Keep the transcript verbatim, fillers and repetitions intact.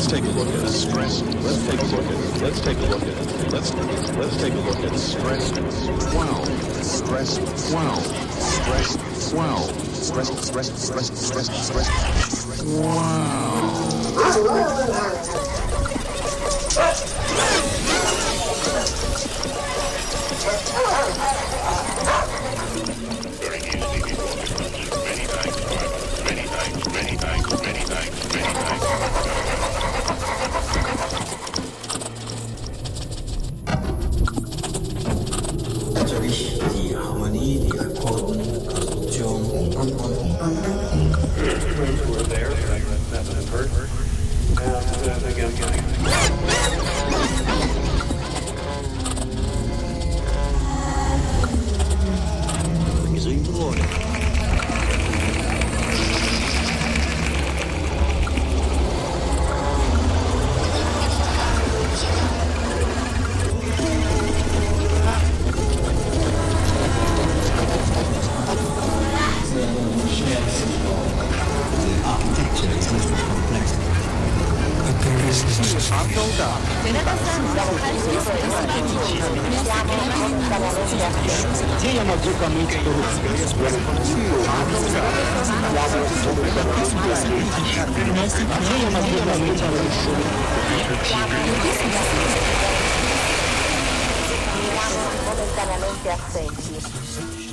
let's take a look at stress. Let's take a look at let's take a look at let's let's take a look at stress. Wow. Stress. Wow. Stress. Wow. Stress. Stress. Stress. Stress. Stress. Wow. Very easily before this country. Many thanks, many thanks, many thanks, many thanks, many thanks. Natürlich die Harmonie, die Akkorden, Konstruktion. Instruments were there, that that was heard. And uh, again, momentaneamente assenti.